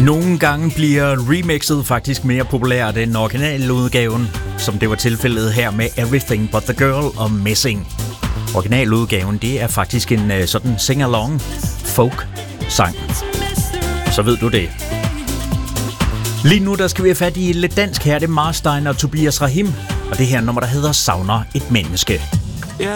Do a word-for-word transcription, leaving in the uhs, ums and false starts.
Nogle gange bliver remixet faktisk mere populært end originaludgaven, som det var tilfældet her med Everything But The Girl og Missing. Originaludgaven, det er faktisk en uh, sådan sing-along folk-sang. Så ved du det. Lige nu der skal vi have fat i lidt dansk her. Det er Marstein og Tobias Rahim, og det her nummer, der hedder Savner et menneske.